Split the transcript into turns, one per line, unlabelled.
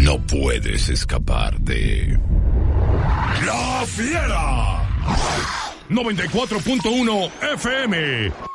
No puedes escapar de La Fiera. 94.1 FM.